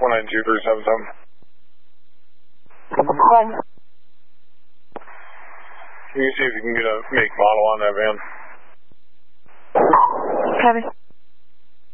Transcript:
192-377. You can see if you can get a make model on that van. Copy.